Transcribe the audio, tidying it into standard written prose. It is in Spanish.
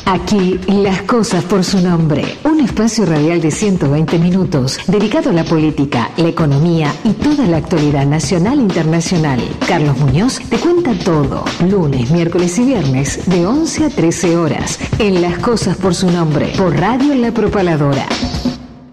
Aquí, las cosas por su nombre. Un espacio radial de 120 minutos dedicado a la política, la economía y toda la actualidad nacional e internacional. Carlos Muñoz te cuenta todo. Lunes, miércoles y viernes de 11 a 13 horas. En Las cosas por su nombre. Por Radio La Propaladora.